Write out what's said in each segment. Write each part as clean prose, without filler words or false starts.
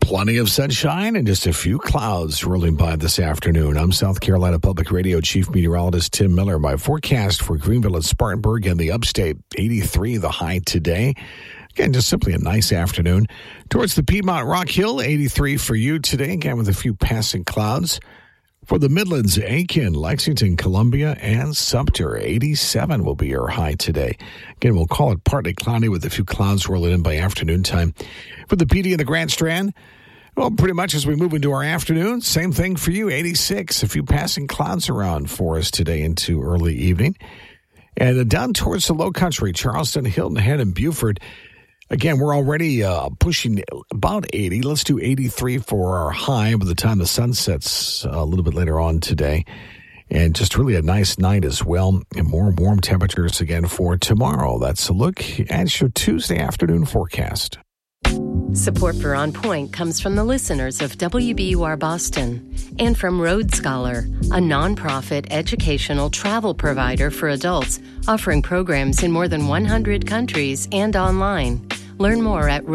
Plenty of sunshine and just a few clouds rolling by this afternoon. I'm South Carolina Public Radio Chief Meteorologist Tim Miller. My forecast for Greenville and Spartanburg and the upstate, 83 the high today. Again, just simply a nice afternoon. Towards the Piedmont Rock Hill, 83 for you today, again with a few passing clouds. For the Midlands, Aiken, Lexington, Columbia, and Sumter, 87 will be your high today. Again, we'll call it partly cloudy with a few clouds rolling in by afternoon time. For the PD and the Grand Strand, well, pretty much as we move into our afternoon, same thing for you, 86. A few passing clouds around for us today into early evening. And down towards the low country, Charleston, Hilton Head, and Beaufort, again, we're already pushing about 80. Let's do 83 for our high by the time the sun sets a little bit later on today. And just really a nice night as well. And more warm temperatures again for tomorrow. That's a look at your Tuesday afternoon forecast. Support for On Point comes from the listeners of WBUR Boston and from Road Scholar, a nonprofit educational travel provider for adults offering programs in more than 100 countries and online. Learn more at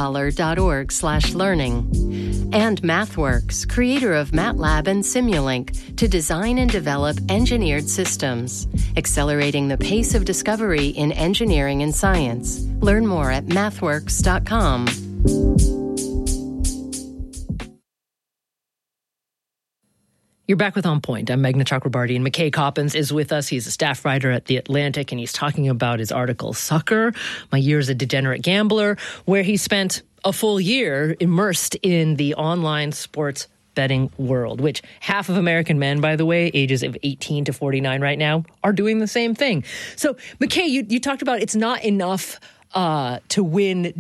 roadscholar.org/learning. And MathWorks, creator of MATLAB and Simulink, to design and develop engineered systems, accelerating the pace of discovery in engineering and science. Learn more at mathworks.com. You're back with On Point. I'm Meghna Chakrabarty, and McKay Coppins is with us. He's a staff writer at The Atlantic, and he's talking about his article, Sucker, My Year as a Degenerate Gambler, where he spent a full year immersed in the online sports betting world, which half of American men, by the way, ages of 18 to 49 right now, are doing the same thing. So, McKay, you talked about it's not enough to win,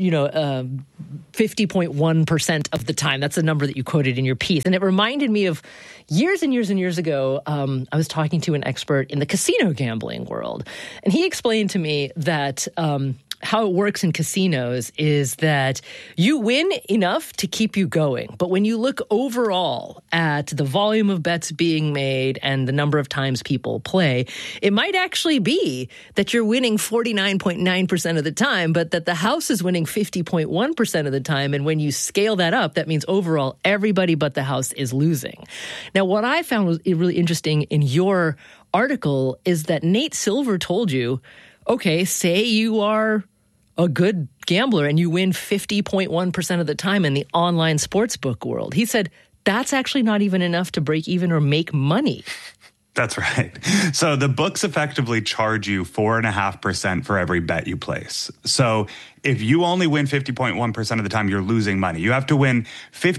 50.1% of the time. That's the number that you quoted in your piece. And it reminded me of years and years and years ago, I was talking to an expert in the casino gambling world. And he explained to me that how it works in casinos is that you win enough to keep you going. But when you look overall at the volume of bets being made and the number of times people play, it might actually be that you're winning 49.9% of the time, but that the house is winning 50.1% of the time. And when you scale that up, that means overall everybody but the house is losing. Now, what I found was really interesting in your article is that Nate Silver told you, okay, say you are a good gambler and you win 50.1% of the time in the online sportsbook world. He said that's actually not even enough to break even or make money. That's right. So the books effectively charge you 4.5% for every bet you place. So if you only win 50.1% of the time, you're losing money. You have to win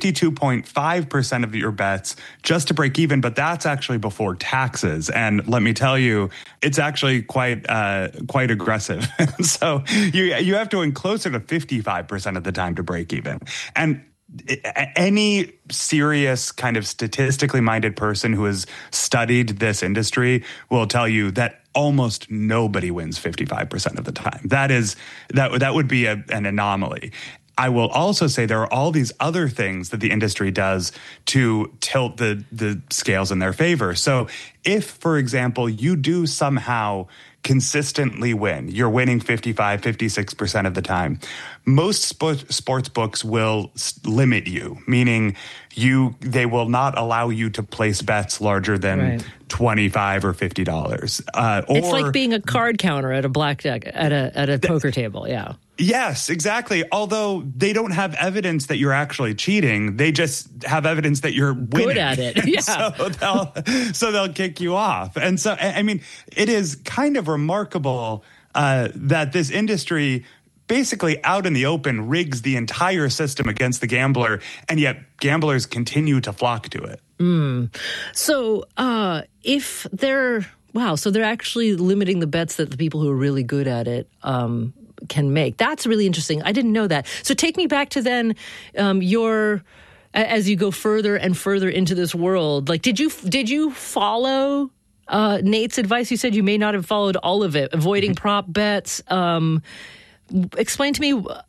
52.5% of your bets just to break even, but that's actually before taxes. And let me tell you, it's actually quite aggressive. So you have to win closer to 55% of the time to break even. And any serious kind of statistically minded person who has studied this industry will tell you that almost nobody wins 55% of the time. That would be an anomaly. I will also say there are all these other things that the industry does to tilt the scales in their favor. So if, for example, you do somehow consistently win, you're winning 55, 56% of the time, most sports books will limit you, meaning they will not allow you to place bets larger than $25 or $50. It's like being a card counter at a blackjack, at a poker table, yeah. Yes, exactly. Although they don't have evidence that you're actually cheating, they just have evidence that you're winning. Good at it. Yeah. so they'll kick you off. And so, I mean, it is kind of remarkable that this industry basically out in the open rigs the entire system against the gambler, and yet gamblers continue to flock to it. So if they're actually limiting the bets that the people who are really good at it can make. That's really interesting. I didn't know that. So take me back to then as you go further and further into this world, like did you follow Nate's advice? You said you may not have followed all of it, avoiding prop bets. Explain to me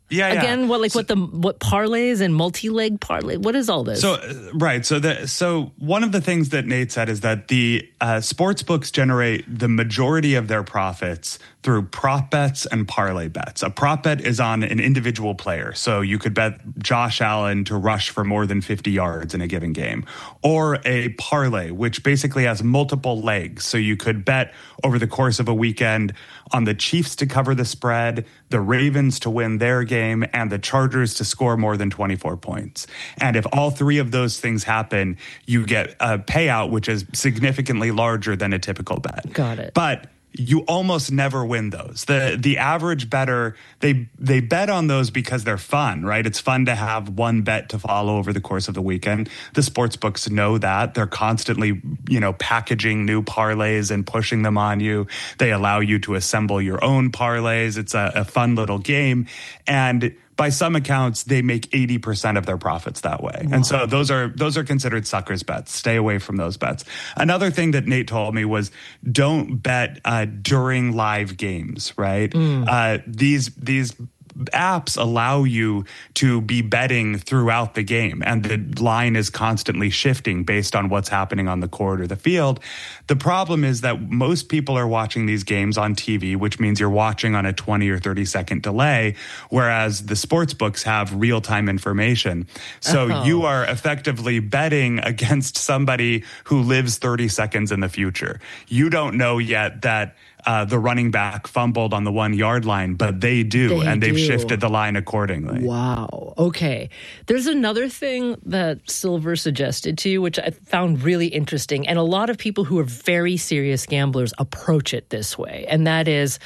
Yeah. Again, what parlays and multi-leg parlay? What is all this? So, right. So one of the things that Nate said is that the sports books generate the majority of their profits through prop bets and parlay bets. A prop bet is on an individual player. So you could bet Josh Allen to rush for more than 50 yards in a given game. Or a parlay, which basically has multiple legs. So you could bet over the course of a weekend on the Chiefs to cover the spread, the Ravens to win their game, and the Chargers to score more than 24 points. And if all three of those things happen, you get a payout which is significantly larger than a typical bet. Got it. But you almost never win those. The average bettor, they bet on those because they're fun, right? It's fun to have one bet to follow over the course of the weekend. The sports books know that. They're constantly, packaging new parlays and pushing them on you. They allow you to assemble your own parlays. It's a fun little game. And by some accounts, they make 80% of their profits that way. Wow. And so those are considered suckers bets. Stay away from those bets. Another thing that Nate told me was don't bet during live games, right? These apps allow you to be betting throughout the game, and the line is constantly shifting based on what's happening on the court or the field. The problem is that most people are watching these games on TV, which means you're watching on a 20 or 30 second delay, whereas the sports books have real-time information. So you are effectively betting against somebody who lives 30 seconds in the future. You don't know yet that the running back fumbled on the 1 yard line, but they do, and they've shifted the line accordingly. Wow. Okay. There's another thing that Silver suggested to you, which I found really interesting. And a lot of people who are very serious gamblers approach it this way. And that is,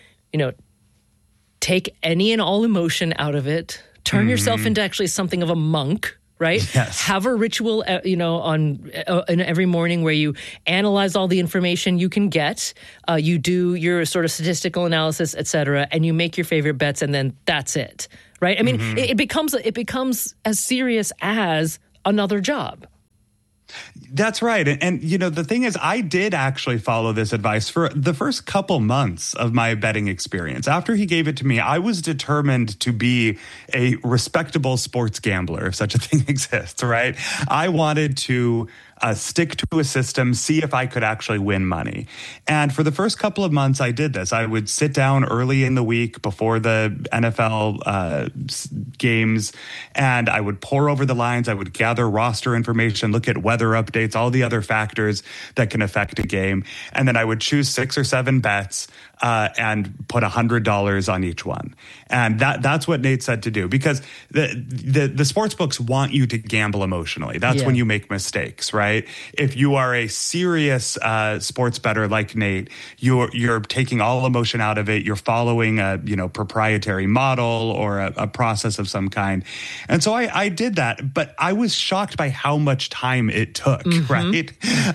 take any and all emotion out of it, turn yourself into actually something of a monk. Right? Yes. Have a ritual, on every morning where you analyze all the information you can get. You do your sort of statistical analysis, et cetera, and you make your favorite bets, and then that's it. Right? I mean, it becomes as serious as another job. That's right. And the thing is, I did actually follow this advice for the first couple months of my betting experience. After he gave it to me, I was determined to be a respectable sports gambler, if such a thing exists, right? I wanted to stick to a system, see if I could actually win money. And for the first couple of months, I did this. I would sit down early in the week before the NFL games, and I would pore over the lines. I would gather roster information, look at weather updates, all the other factors that can affect a game. And then I would choose 6 or 7 bets and put $100 on each one. And that's what Nate said to do, because the sports books want you to gamble emotionally. That's when you make mistakes, right? If you are a serious sports bettor like Nate, you're taking all emotion out of it. You're following a proprietary model or a process of some kind. And so I did that, but I was shocked by how much time it took, right?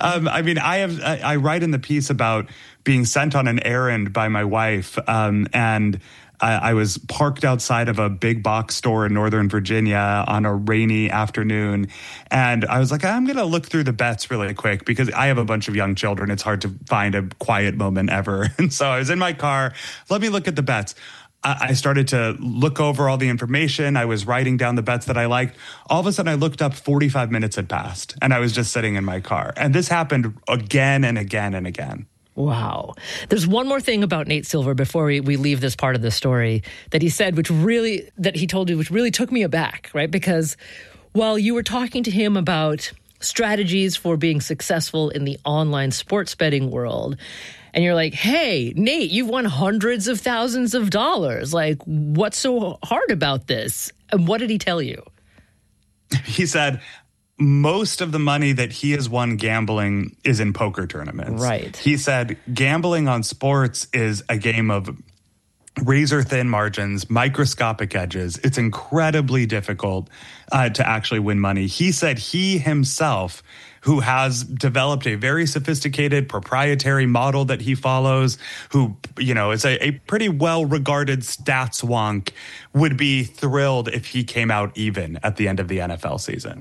I write in the piece about being sent on an errand by my wife, and I was parked outside of a big box store in Northern Virginia on a rainy afternoon. And I was like, I'm going to look through the bets really quick because I have a bunch of young children. It's hard to find a quiet moment ever. And so I was in my car. Let me look at the bets. I started to look over all the information. I was writing down the bets that I liked. All of a sudden, I looked up, 45 minutes had passed, and I was just sitting in my car. And this happened again and again and again. Wow. There's one more thing about Nate Silver before we leave this part of the story that he said, which he told you, which really took me aback, right? Because while you were talking to him about strategies for being successful in the online sports betting world, and you're like, hey, Nate, you've won hundreds of thousands of dollars. Like, what's so hard about this? And what did he tell you? He said, most of the money that he has won gambling is in poker tournaments. Right. He said gambling on sports is a game of razor thin margins, microscopic edges. It's incredibly difficult to actually win money. He said he himself, who has developed a very sophisticated proprietary model that he follows, who, is a pretty well-regarded stats wonk, would be thrilled if he came out even at the end of the NFL season.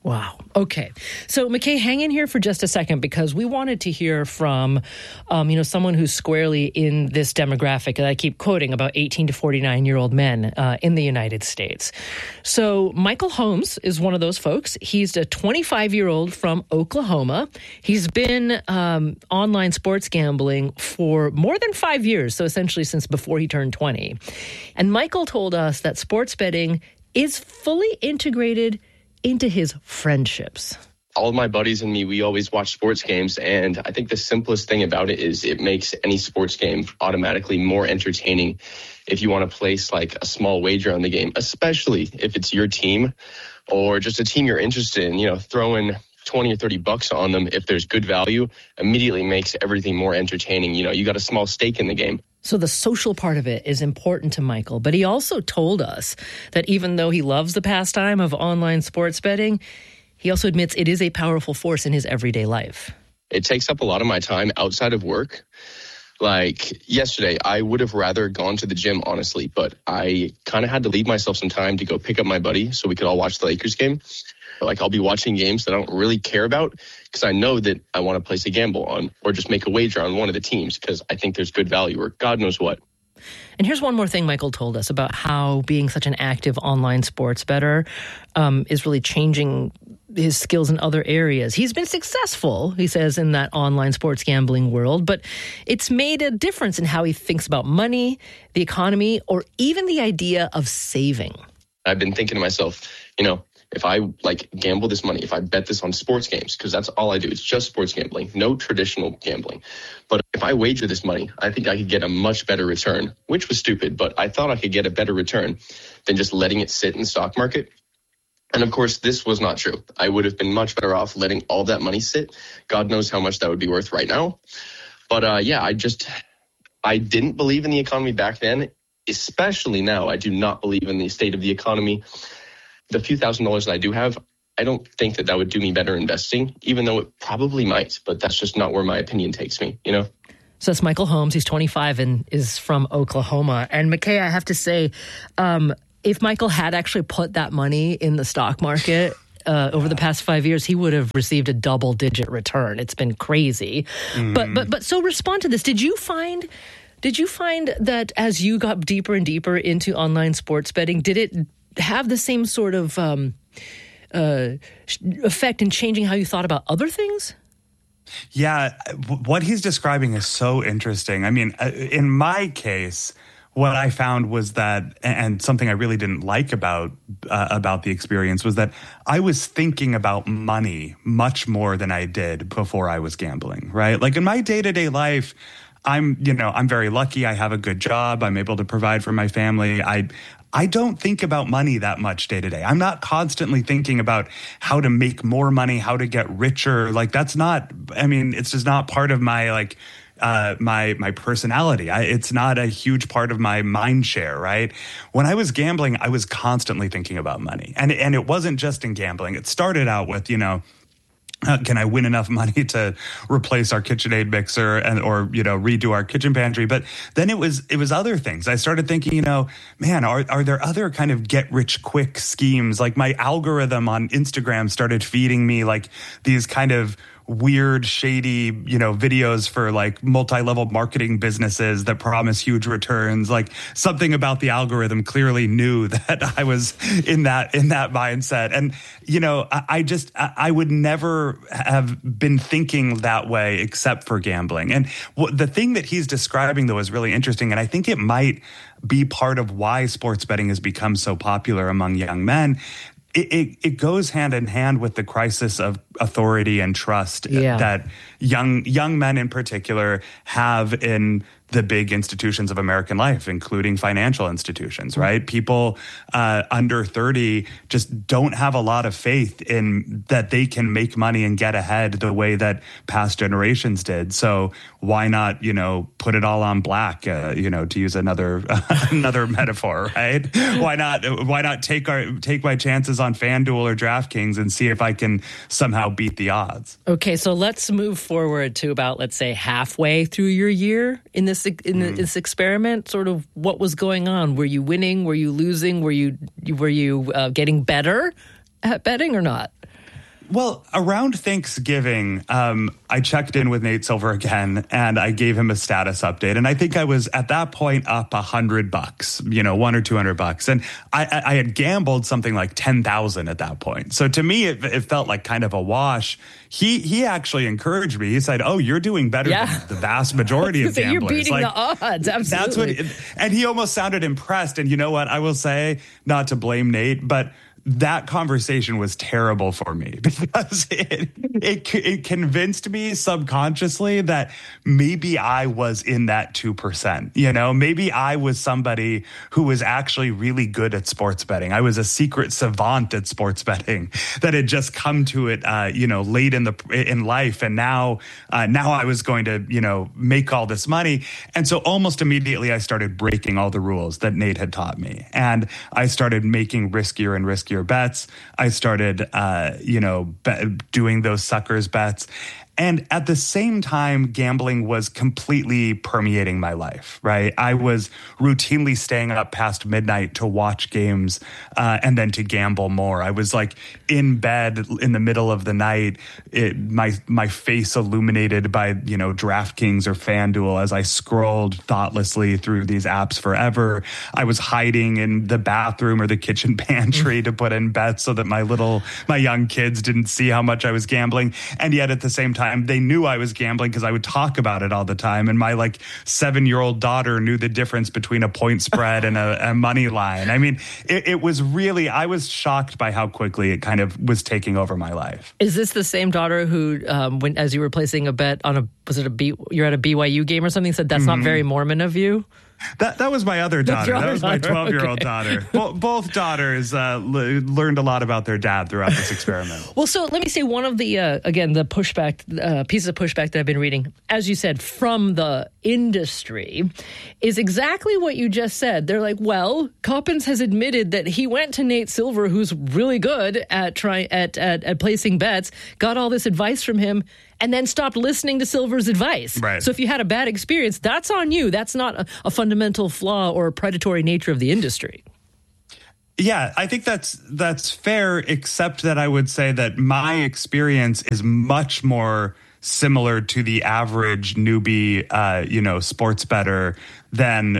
Wow. Okay. So, McKay, hang in here for just a second because we wanted to hear from, someone who's squarely in this demographic that I keep quoting about 18 to 49-year-old men in the United States. So, Michael Holmes is one of those folks. He's a 25-year-old from Oklahoma. He's been online sports gambling for more than 5 years, so essentially since before he turned 20. And Michael told us that sports betting is fully integrated into his friendships. All of my buddies and me, we always watch sports games, and I think the simplest thing about it is it makes any sports game automatically more entertaining if you want to place like a small wager on the game, especially if it's your team or just a team you're interested in. Throwing 20 or 30 bucks on them if there's good value immediately makes everything more entertaining. You got a small stake in the game. So the social part of it is important to Michael, but he also told us that even though he loves the pastime of online sports betting, he also admits it is a powerful force in his everyday life. It takes up a lot of my time outside of work. Like yesterday, I would have rather gone to the gym, honestly, but I kind of had to leave myself some time to go pick up my buddy so we could all watch the Lakers game. Like I'll be watching games that I don't really care about because I know that I want to place a gamble on or just make a wager on one of the teams because I think there's good value or God knows what. And here's one more thing Michael told us about how being such an active online sports bettor is really changing his skills in other areas. He's been successful, he says, in that online sports gambling world, but it's made a difference in how he thinks about money, the economy, or even the idea of saving. I've been thinking to myself, if I gamble this money, if I bet this on sports games, because that's all I do, it's just sports gambling, no traditional gambling. But if I wager this money, I think I could get a much better return, which was stupid, but I thought I could get a better return than just letting it sit in the stock market. And of course, this was not true. I would have been much better off letting all that money sit. God knows how much that would be worth right now. But I didn't believe in the economy back then, especially now. I do not believe in the state of the economy. The few $1,000s that I do have, I don't think that would do me better investing, even though it probably might. But that's just not where my opinion takes me, So that's Michael Holmes. He's 25 and is from Oklahoma. And McKay, I have to say, if Michael had actually put that money in the stock market over the past 5 years, he would have received a double-digit return. It's been crazy. But so respond to this. Did you find that as you got deeper and deeper into online sports betting, did it have the same sort of effect in changing how you thought about other things? Yeah, what he's describing is so interesting. I mean, in my case, what I found was that, and something I really didn't like about the experience was that I was thinking about money much more than I did before I was gambling, right? Like in my day-to-day life, I'm very lucky. I have a good job. I'm able to provide for my family. I don't think about money that much day to day. I'm not constantly thinking about how to make more money, how to get richer. Like it's just not part of my my personality. It's not a huge part of my mind share, right? When I was gambling, I was constantly thinking about money. And it wasn't just in gambling. It started out with, can I win enough money to replace our KitchenAid mixer or redo our kitchen pantry? But then it was other things. I started thinking, man, are there other kind of get rich quick schemes? Like my algorithm on Instagram started feeding me like these kind of weird, shady, videos for like multi-level marketing businesses that promise huge returns. Like something about the algorithm clearly knew that I was in that mindset. And, I would never have been thinking that way except for gambling. And the thing that he's describing, though, is really interesting. And I think it might be part of why sports betting has become so popular among young men. It goes hand in hand with the crisis of authority and trust that young men in particular have in the big institutions of American life, including financial institutions, right? People under 30 just don't have a lot of faith in that they can make money and get ahead the way that past generations did. So why not, put it all on black, to use another metaphor, right? Why not take my chances on FanDuel or DraftKings and see if I can somehow beat the odds? Okay, so let's move forward to about, let's say, halfway through your year in this experiment. Sort of what was going on? Were you winning? Were you losing? Were you getting better at betting or not? Well, around Thanksgiving, I checked in with Nate Silver again, and I gave him a status update. And I think I was at that point up $100, $100 or $200, and I had gambled something like 10,000 at that point. So to me, it felt like kind of a wash. He actually encouraged me. He said, "Oh, you're doing better than the vast majority of gamblers. You're beating the odds." Absolutely. And he almost sounded impressed. And you know what? I will say, not to blame Nate, but that conversation was terrible for me because it convinced me subconsciously that maybe I was in that 2%. Maybe I was somebody who was actually really good at sports betting. I was a secret savant at sports betting that had just come to it, late in life, and now I was going to, make all this money. And so almost immediately I started breaking all the rules that Nate had taught me, and I started making riskier and riskier bets. I started, doing those suckers bets. And at the same time, gambling was completely permeating my life, right? I was routinely staying up past midnight to watch games and then to gamble more. I was like in bed in the middle of the night, my face illuminated by, DraftKings or FanDuel as I scrolled thoughtlessly through these apps forever. I was hiding in the bathroom or the kitchen pantry to put in bets so that my young kids didn't see how much I was gambling. And yet at the same time, they knew I was gambling because I would talk about it all the time. And my 7-year-old daughter knew the difference between a point spread and a money line. I mean, it was really, I was shocked by how quickly it kind of was taking over my life. Is this the same daughter who, as you were placing a bet on you're at a BYU game or something, said that's not very Mormon of you? That was my other daughter. That was my 12-year-old daughter. Both daughters learned a lot about their dad throughout this experiment. Well, so let me say one of the, the pushback, pieces of pushback that I've been reading, as you said, from the industry, is exactly what you just said. They're like, well, Coppins has admitted that he went to Nate Silver, who's really good at placing bets, got all this advice from him, and then stopped listening to Silver's advice. Right. So if you had a bad experience, that's on you. That's not a fundamental flaw or a predatory nature of the industry. Yeah, I think that's fair, except that I would say that my experience is much more similar to the average newbie, sports bettor than,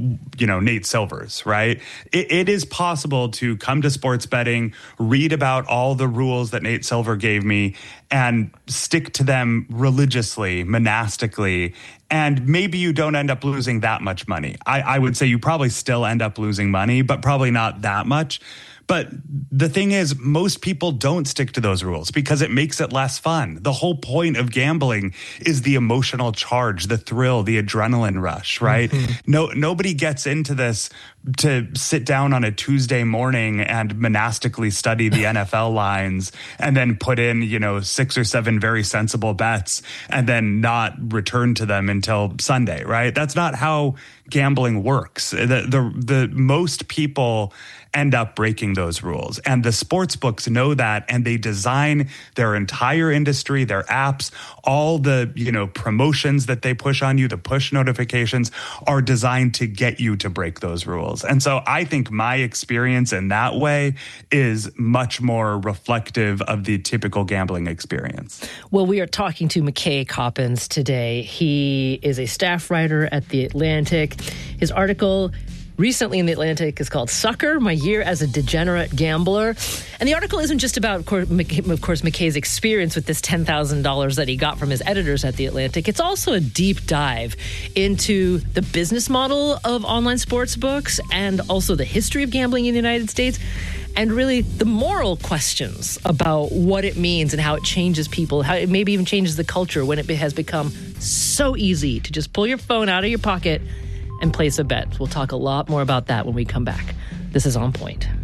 Nate Silver's, right? It is possible to come to sports betting, read about all the rules that Nate Silver gave me, and stick to them religiously, monastically, and maybe you don't end up losing that much money. I would say you probably still end up losing money, but probably not that much. But the thing is, most people don't stick to those rules because it makes it less fun. The whole point of gambling is the emotional charge, the thrill, the adrenaline rush, right? Mm-hmm. Nobody gets into this to sit down on a Tuesday morning and monastically study the NFL lines and then put in, 6 or 7 very sensible bets and then not return to them until Sunday, right? That's not how gambling works. The most people end up breaking those rules. And the sports books know that, and they design their entire industry, their apps, all the, promotions that they push on you, the push notifications are designed to get you to break those rules. And so I think my experience in that way is much more reflective of the typical gambling experience. Well, we are talking to McKay Coppins today. He is a staff writer at The Atlantic. His article recently in The Atlantic is called Sucker, My Year as a Degenerate Gambler. And the article isn't just about, of course, McKay's experience with this $10,000 that he got from his editors at The Atlantic. It's also a deep dive into the business model of online sports books and also the history of gambling in the United States and really the moral questions about what it means and how it changes people, how it maybe even changes the culture when it has become so easy to just pull your phone out of your pocket and place a bet. We'll talk a lot more about that when we come back. This is On Point.